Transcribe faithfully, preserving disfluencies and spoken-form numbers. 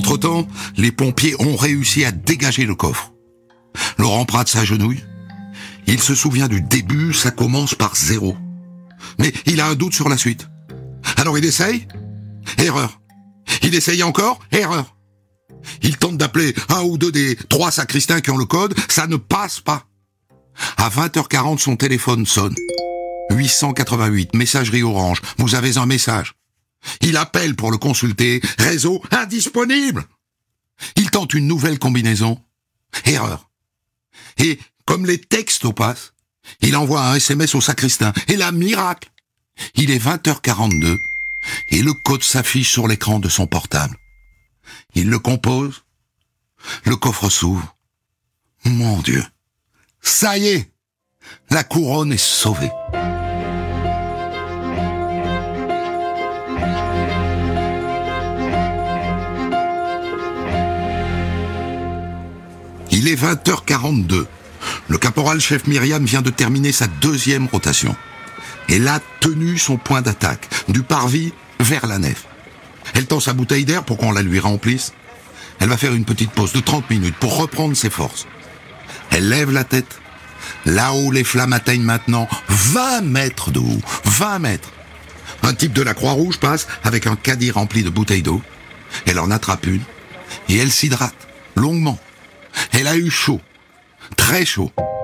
Entre-temps, les pompiers ont réussi à dégager le coffre. Laurent Prade s'agenouille. Il se souvient du début, ça commence par zéro. Mais il a un doute sur la suite. Alors il essaye. Erreur. Il essaye encore. Erreur. Il tente d'appeler un ou deux des trois sacristains qui ont le code. Ça ne passe pas. À vingt heures quarante, son téléphone sonne. huit cent quatre-vingt-huit, messagerie Orange. Vous avez un message. Il appelle pour le consulter. Réseau indisponible. Il tente une nouvelle combinaison. Erreur. Et comme les textos passent, il envoie un S M S au sacristain. Et là, miracle, il est vingt heures quarante-deux et le code s'affiche sur l'écran de son portable. Il le compose. Le coffre s'ouvre. Mon Dieu. Ça y est, la couronne est sauvée. Il est vingt heures quarante-deux. Le caporal-chef Myriam vient de terminer sa deuxième rotation. Elle a tenu son point d'attaque, du parvis vers la nef. Elle tend sa bouteille d'air pour qu'on la lui remplisse. Elle va faire une petite pause de trente minutes pour reprendre ses forces. Elle lève la tête. Là-haut, les flammes atteignent maintenant vingt mètres de haut. vingt mètres. Un type de la Croix-Rouge passe avec un caddie rempli de bouteilles d'eau. Elle en attrape une et elle s'hydrate longuement. Elle a eu chaud. Très chaud.